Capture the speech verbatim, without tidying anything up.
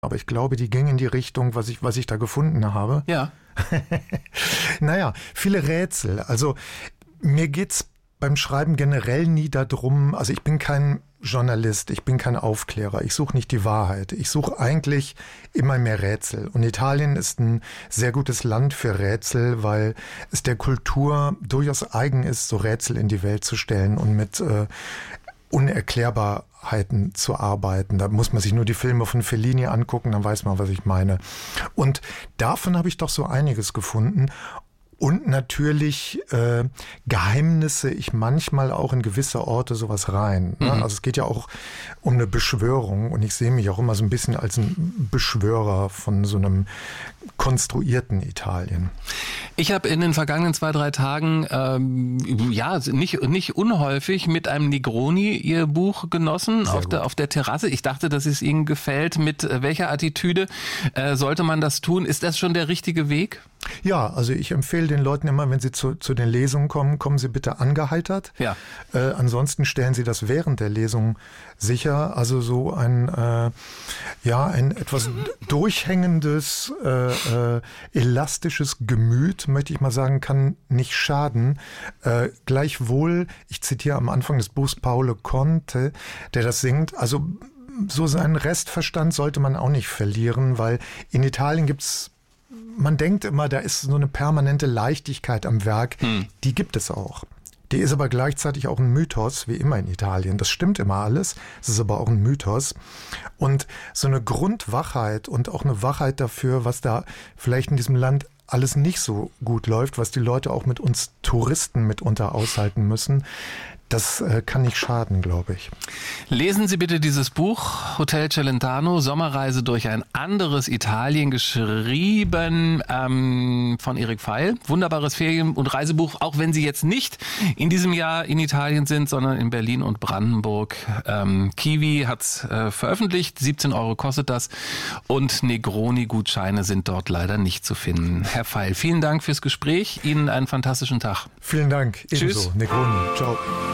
Aber ich glaube, die ging in die Richtung, was ich, was ich da gefunden habe. Ja. Naja, viele Rätsel. Also mir geht's beim Schreiben generell nie darum, also ich bin kein Journalist, ich bin kein Aufklärer, ich suche nicht die Wahrheit. Ich suche eigentlich immer mehr Rätsel. Und Italien ist ein sehr gutes Land für Rätsel, weil es der Kultur durchaus eigen ist, so Rätsel in die Welt zu stellen und mit äh, Unerklärbarheiten zu arbeiten. Da muss man sich nur die Filme von Fellini angucken, dann weiß man, was ich meine. Und davon habe ich doch so einiges gefunden. Und natürlich äh, Geheimnisse ich manchmal auch in gewisse Orte sowas rein. Ne? Mhm. Also es geht ja auch um eine Beschwörung und ich sehe mich auch immer so ein bisschen als ein Beschwörer von so einem konstruierten Italien. Ich habe in den vergangenen zwei, drei Tagen, ähm, ja, nicht, nicht unhäufig mit einem Negroni Ihr Buch genossen auf der, auf der Terrasse. Ich dachte, dass es Ihnen gefällt. Mit welcher Attitüde äh, sollte man das tun? Ist das schon der richtige Weg? Ja, also ich empfehle den Leuten immer, wenn sie zu, zu den Lesungen kommen, kommen sie bitte angeheitert. Ja. Äh, ansonsten stellen sie das während der Lesung sicher. Also so ein, äh, ja, ein etwas durchhängendes, äh, äh, elastisches Gemüt, möchte ich mal sagen, kann nicht schaden. Äh, gleichwohl, ich zitiere am Anfang des Buchs Paolo Conte, der das singt, also so seinen Restverstand sollte man auch nicht verlieren, weil in Italien gibt's man denkt immer, da ist so eine permanente Leichtigkeit am Werk. Hm. Die gibt es auch. Die ist aber gleichzeitig auch ein Mythos, wie immer in Italien. Das stimmt immer alles. Es ist aber auch ein Mythos. Und so eine Grundwachheit und auch eine Wachheit dafür, was da vielleicht in diesem Land alles nicht so gut läuft, was die Leute auch mit uns Touristen mitunter aushalten müssen, das äh, kann nicht schaden, glaube ich. Lesen Sie bitte dieses Buch, Hotel Celentano, Sommerreise durch ein anderes Italien, geschrieben ähm, von Erik Pfeil. Wunderbares Ferien- und Reisebuch, auch wenn Sie jetzt nicht in diesem Jahr in Italien sind, sondern in Berlin und Brandenburg. Ähm, Kiwi hat es äh, veröffentlicht, siebzehn Euro kostet das und Negroni-Gutscheine sind dort leider nicht zu finden. Herr Pfeil, vielen Dank fürs Gespräch, Ihnen einen fantastischen Tag. Vielen Dank, ebenso. Tschüss. Negroni, ciao.